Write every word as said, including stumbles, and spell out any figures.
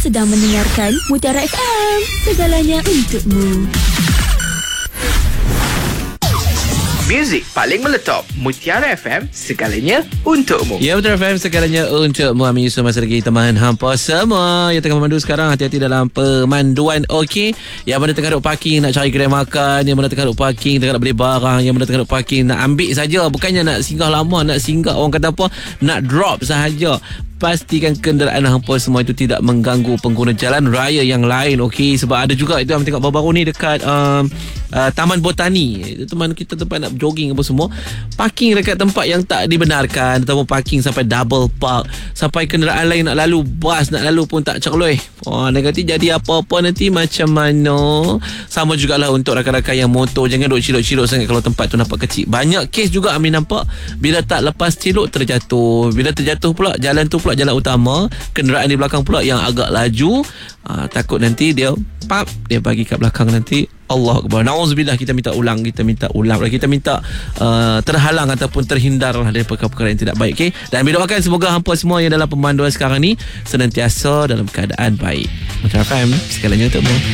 sedang mendengarkan Mutiara F M, segalanya untukmu. Muzik paling meletop, Mutiara F M, segalanya untukmu. Ya, Mutiara F M, segalanya untukmu. Amin Yusof masa lagi teman hampa semua yang tengah memandu sekarang, hati-hati dalam pemanduan. Okey, yang mana tengah duk parking nak cari kedai makan, yang mana tengah duk parking tengah nak beli barang, yang mana tengah duk parking nak ambil saja, bukannya nak singgah lama, nak singgah orang kata apa, nak drop sahaja. Pastikan kenderaan hampa semua itu tidak mengganggu pengguna jalan raya yang lain. Okey, sebab ada juga itu yang tengok baru-baru ni dekat um, uh, Taman Botani. Itu teman kita tempat nak jogging apa semua, parking dekat tempat yang tak dibenarkan, ataupun parking sampai double park, sampai kenderaan lain nak lalu, bas nak lalu pun tak cerloi. Oh, nanti jadi apa-apa nanti macam mana. Sama jugalah untuk rakan-rakan yang motor, jangan duk cilok-cilok sangat kalau tempat tu nampak kecil. Banyak kes juga Amin nampak, bila tak lepas cilok terjatuh. Bila terjatuh pula, jalan tu pula jalan utama, kenderaan di belakang pula yang agak laju, aa, takut nanti dia pap, dia bagi kat belakang nanti. Allah Akbar. Nauzubillah, kita minta ulang, kita minta ulang, kita minta uh, terhalang ataupun terhindarlah dari perkara-perkara yang tidak baik. Okay? Dan bila doakan semoga hampa semua yang dalam pemanduan sekarang ni senantiasa dalam keadaan baik. Mutiara F M, segalanya untukmu.